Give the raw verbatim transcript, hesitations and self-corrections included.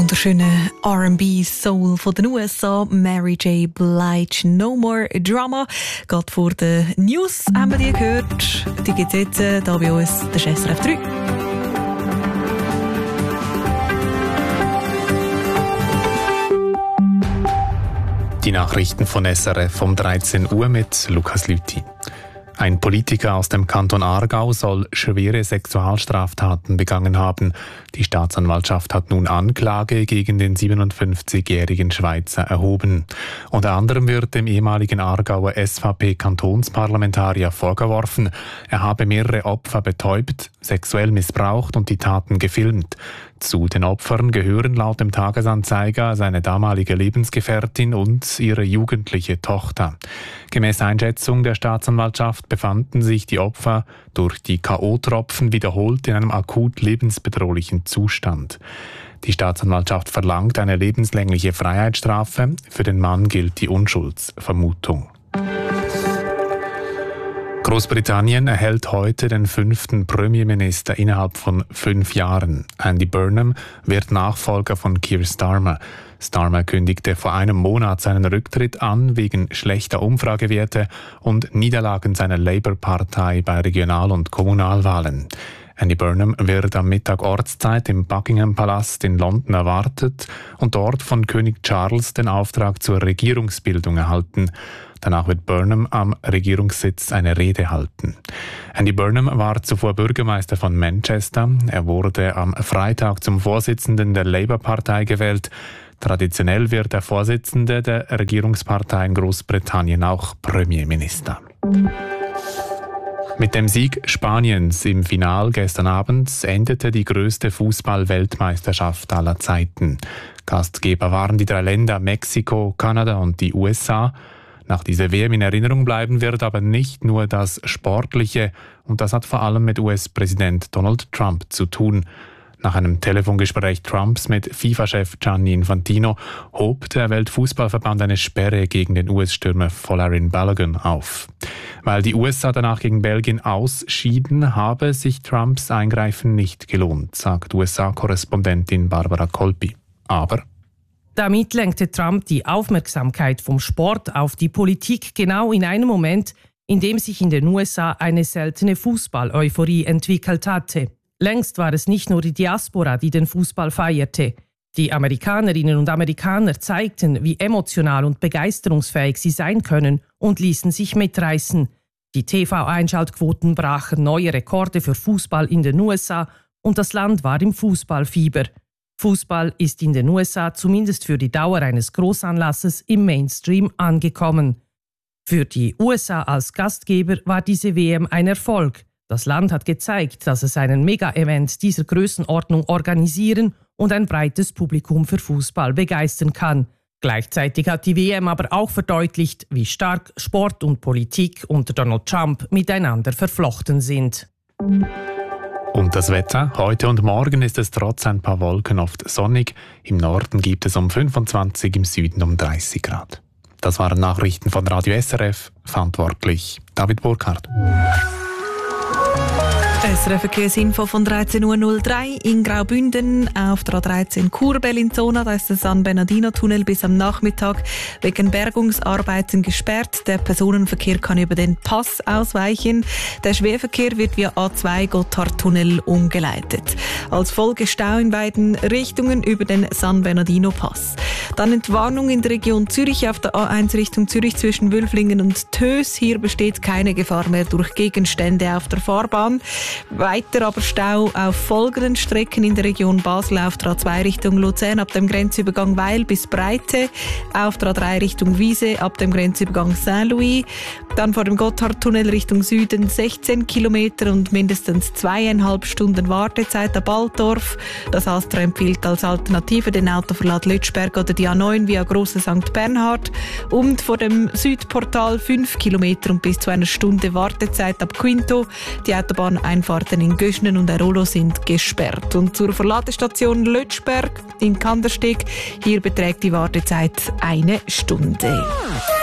wunderschöne R and B Soul von den U S A. Mary J. Blige, No More Drama. Gerade vor den News haben wir die gehört. Die gibt es jetzt hier bei uns, der S R F drei. Die Nachrichten von S R F um dreizehn Uhr mit Lukas Lüthi. Ein Politiker aus dem Kanton Aargau soll schwere Sexualstraftaten begangen haben. Die Staatsanwaltschaft hat nun Anklage gegen den siebenundfünfzigjährigen Schweizer erhoben. Unter anderem wird dem ehemaligen Aargauer S V P-Kantonsparlamentarier vorgeworfen, er habe mehrere Opfer betäubt, sexuell missbraucht und die Taten gefilmt. Zu den Opfern gehören laut dem Tagesanzeiger seine damalige Lebensgefährtin und ihre jugendliche Tochter. Gemäß Einschätzung der Staatsanwaltschaft befanden sich die Opfer durch die K O-Tropfen wiederholt in einem akut lebensbedrohlichen Zustand. Die Staatsanwaltschaft verlangt eine lebenslängliche Freiheitsstrafe. Für den Mann gilt die Unschuldsvermutung. Großbritannien erhält heute den fünften Premierminister innerhalb von fünf Jahren. Andy Burnham wird Nachfolger von Keir Starmer. Starmer kündigte vor einem Monat seinen Rücktritt an wegen schlechter Umfragewerte und Niederlagen seiner Labour-Partei bei Regional- und Kommunalwahlen. Andy Burnham wird am Mittag Ortszeit im Buckingham-Palast in London erwartet und dort von König Charles den Auftrag zur Regierungsbildung erhalten. Danach wird Burnham am Regierungssitz eine Rede halten. Andy Burnham war zuvor Bürgermeister von Manchester. Er wurde am Freitag zum Vorsitzenden der Labour-Partei gewählt. Traditionell wird der Vorsitzende der Regierungspartei in Großbritannien auch Premierminister. Mit dem Sieg Spaniens im Finale gestern Abend endete die größte Fußball-Weltmeisterschaft aller Zeiten. Gastgeber waren die drei Länder Mexiko, Kanada und die U S A. Nach dieser W M in Erinnerung bleiben wird aber nicht nur das Sportliche, und das hat vor allem mit U S-Präsident Donald Trump zu tun. Nach einem Telefongespräch Trumps mit FIFA-Chef Gianni Infantino hob der Weltfußballverband eine Sperre gegen den U S-Stürmer Folarin Balogun auf. Weil die U S A danach gegen Belgien ausschieden, habe sich Trumps Eingreifen nicht gelohnt, sagt U S A-Korrespondentin Barbara Colpi. Aber damit lenkte Trump die Aufmerksamkeit vom Sport auf die Politik genau in einem Moment, in dem sich in den U S A eine seltene Fußball-Euphorie entwickelt hatte. Längst war es nicht nur die Diaspora, die den Fußball feierte. Die Amerikanerinnen und Amerikaner zeigten, wie emotional und begeisterungsfähig sie sein können und ließen sich mitreißen. Die T V-Einschaltquoten brachen neue Rekorde für Fußball in den U S A und das Land war im Fußballfieber. Fußball ist in den U S A zumindest für die Dauer eines Großanlasses im Mainstream angekommen. Für die U S A als Gastgeber war diese W M ein Erfolg. Das Land hat gezeigt, dass es einen Mega-Event dieser Größenordnung organisieren und ein breites Publikum für Fußball begeistern kann. Gleichzeitig hat die W M aber auch verdeutlicht, wie stark Sport und Politik unter Donald Trump miteinander verflochten sind. Und das Wetter? Heute und morgen ist es trotz ein paar Wolken oft sonnig. Im Norden gibt es um fünfundzwanzig, im Süden um dreißig Grad. Das waren Nachrichten von Radio S R F. Verantwortlich David Burkhardt. S R F-Verkehrsinfo von dreizehn Uhr null drei in Graubünden auf der A dreizehn Chur-Bellinzona. Da ist der San Bernardino-Tunnel bis am Nachmittag wegen Bergungsarbeiten gesperrt. Der Personenverkehr kann über den Pass ausweichen. Der Schwerverkehr wird via A zwei Gotthardtunnel umgeleitet. Als Folge Stau in beiden Richtungen über den San Bernardino-Pass. Dann Entwarnung in der Region Zürich auf der A eins Richtung Zürich zwischen Wülflingen und Tös. Hier besteht keine Gefahr mehr durch Gegenstände auf der Fahrbahn. Weiter aber Stau auf folgenden Strecken in der Region Basel auf der A zwei Richtung Luzern ab dem Grenzübergang Weil bis Breite, auf der A drei Richtung Wiese ab dem Grenzübergang Saint-Louis, dann vor dem Gotthardtunnel Richtung Süden sechzehn Kilometer und mindestens zweieinhalb Stunden Wartezeit ab Altdorf. Das Astra empfiehlt als Alternative den Autoverlad Lötschberg oder die A neun via Grosse Sankt Bernhard und vor dem Südportal fünf Kilometer und bis zu einer Stunde Wartezeit ab Quinto. Die Autobahneinfahrten in Göschnen und Airolo sind gesperrt. Und zur Verladestation Lötschberg in Kandersteg, hier beträgt die Wartezeit eine Stunde.